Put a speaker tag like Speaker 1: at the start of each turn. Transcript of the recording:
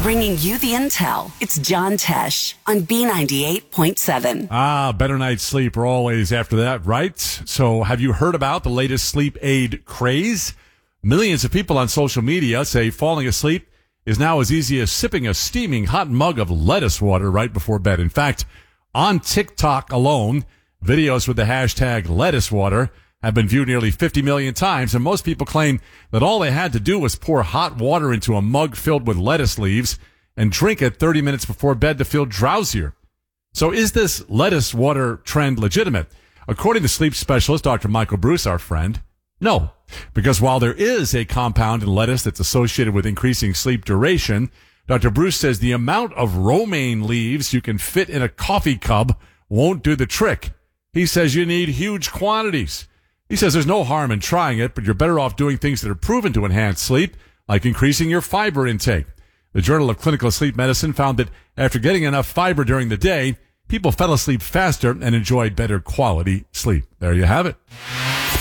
Speaker 1: Bringing you the intel. It's John Tesh on B98.7.
Speaker 2: Better night's sleep are always after that, right? So have you heard about the latest sleep aid craze? Millions of people on social media say falling asleep is now as easy as sipping a steaming hot mug of lettuce water right before bed. In fact, on TikTok alone, videos with the hashtag lettuce water have been viewed nearly 50 million times, and most people claim that all they had to do was pour hot water into a mug filled with lettuce leaves and drink it 30 minutes before bed to feel drowsier. So is this lettuce water trend legitimate? According to sleep specialist Dr. Michael Bruce, our friend, no. Because while there is a compound in lettuce that's associated with increasing sleep duration, Dr. Bruce says the amount of romaine leaves you can fit in a coffee cup won't do the trick. He says you need huge quantities. He says there's no harm in trying it, but you're better off doing things that are proven to enhance sleep, like increasing your fiber intake. The Journal of Clinical Sleep Medicine found that after getting enough fiber during the day, people fell asleep faster and enjoyed better quality sleep. There you have it.